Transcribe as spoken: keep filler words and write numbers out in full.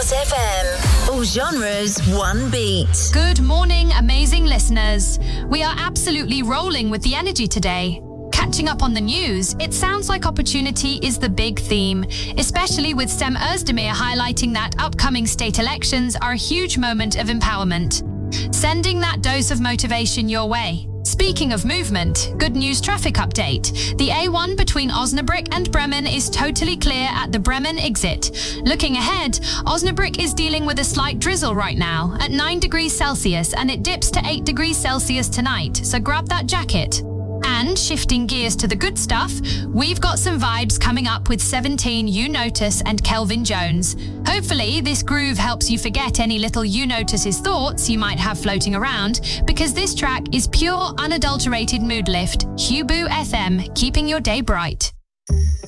Dot F M. All genres, one beat. Good morning, amazing listeners. We are absolutely rolling with the energy today. Catching up on the news, it sounds like opportunity is the big theme, especially with Cem Özdemir highlighting that upcoming state elections are a huge moment of empowerment. Sending that dose of motivation your way. Speaking of movement, good news traffic update. The A one between Osnabrück and Bremen is totally clear at the Bremen exit. Looking ahead, Osnabrück is dealing with a slight drizzle right now at nine degrees Celsius, and it dips to eight degrees Celsius tonight, so grab that jacket. And shifting gears to the good stuff, we've got some vibes coming up with seventeen You Notice and Kelvin Jones. Hopefully this groove helps you forget any little You Notice's thoughts you might have floating around, because this track is pure unadulterated mood lift. Hubu F M, keeping your day bright.